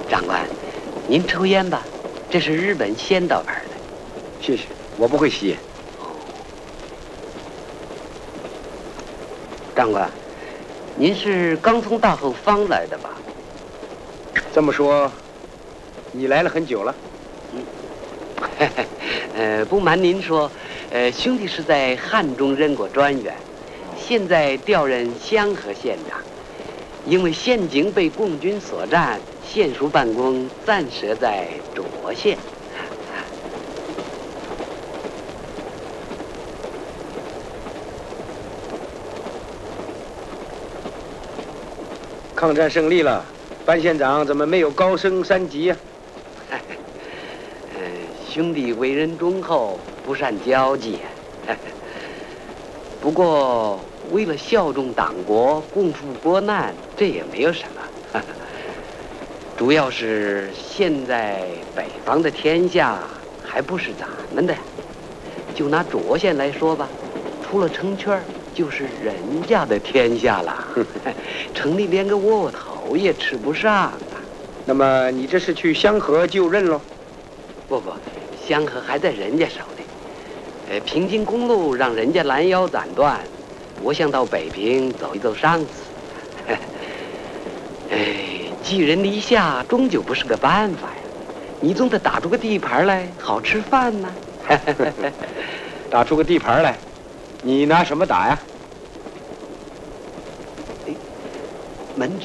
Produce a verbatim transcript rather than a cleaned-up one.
长官，您抽烟吧，这是日本仙道牌的。 谢谢，我不会吸烟。 长官，您是刚从大后方来的吧？ 这么说，你来了很久了？ 嗯，呃，不瞒您说，呃，兄弟是在汉中任过专员，现在调任香河县长。因为县警被共军所占，县署办公暂设在涿县。 抗战胜利了，班县长怎么没有高升三级呀、 啊？呃，兄弟为人忠厚，不善交际。不过为了效忠党国、共赴国难，这也没有什么。主要是现在北方的天下还不是咱们的。就拿涿县来说吧，除了城圈，就是人家的天下了。城里连个窝窝头也吃不上啊。 那么你这是去香河就任喽？ 不不，香河还在人家手里。呃，平津公路让人家拦腰斩断，我想到北平走一走上次。哎，寄人篱下终究不是个办法呀。你总得打出个地盘来，好吃饭呢。 打出个地盘来，你拿什么打呀？ 门